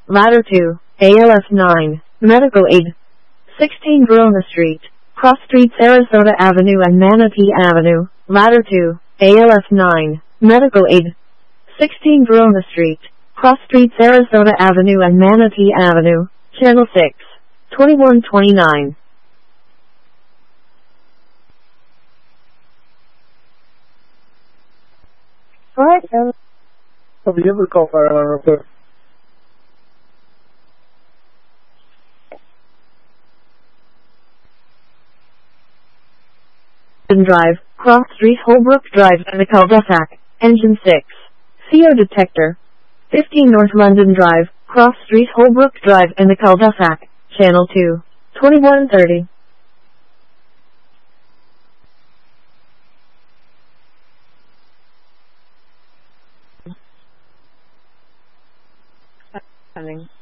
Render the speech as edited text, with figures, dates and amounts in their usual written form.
Ladder 2, ALF 9, Medical Aid. 16 Verona Street, Cross Streets Sarasota Avenue and Manatee Avenue, Ladder 2, ALF 9, Medical Aid. 16 Verona Street, Cross Streets Sarasota Avenue and Manatee Avenue, Channel 6, 2129. Alright, I'll be able to call fire alarm real quick. Drive, Cross Street Holbrook Drive and the cul-de-sac, Engine 6. CO detector. 15 North London Drive, Cross Street Holbrook Drive and the cul-de-sac, Channel 2, 2130. Coming.